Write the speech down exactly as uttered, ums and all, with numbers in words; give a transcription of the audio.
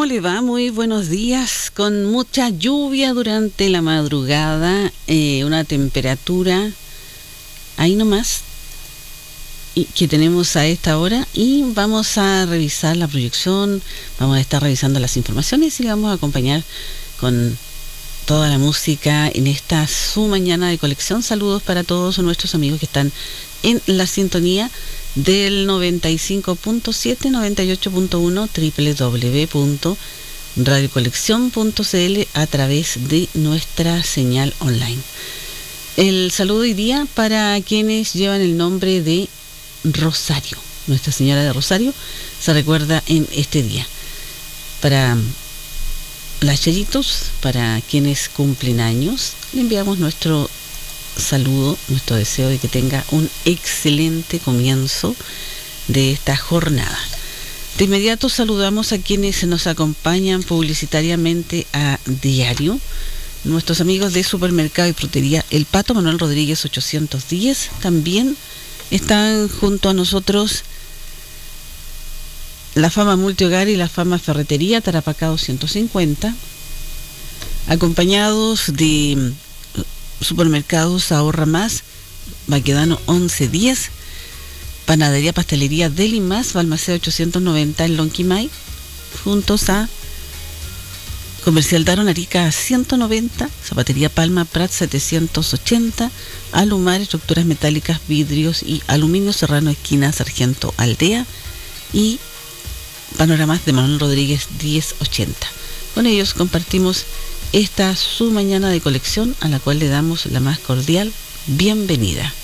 ¿Cómo le va? Muy buenos días. Con mucha lluvia durante la madrugada, eh, una temperatura ahí nomás y que tenemos a esta hora, y vamos a revisar la proyección, vamos a estar revisando las informaciones y le vamos a acompañar con toda la música en esta su mañana de colección. Saludos para todos nuestros amigos que están en la sintonía del noventa y cinco punto siete, noventa y ocho punto uno, doble u doble u doble u punto radio colección punto c l a través de nuestra señal online. El saludo hoy día para quienes llevan el nombre de Rosario. Nuestra Señora de Rosario se recuerda en este día. Para las Chayitos, para quienes cumplen años, le enviamos nuestro saludo, nuestro deseo de que tenga un excelente comienzo de esta jornada. De inmediato saludamos a quienes nos acompañan publicitariamente a diario. Nuestros amigos de Supermercado y Frutería El Pato, Manuel Rodríguez ochocientos diez. También están junto a nosotros la Fama Multihogar y la Fama Ferretería Tarapacá doscientos cincuenta, acompañados de Supermercados Ahorra Más, Baquedano once diez, Panadería Pastelería Deli Más, Balmaceda ochocientos noventa en Lonquimay, juntos a Comercial Daron Arica ciento noventa, Zapatería Palma Prat setecientos ochenta, Alumar, Estructuras Metálicas, Vidrios y Aluminio Serrano, esquina Sargento Aldea, y Panoramas de Manuel Rodríguez diez ochenta. Con ellos compartimos esta su mañana de colección, a la cual le damos la más cordial bienvenida.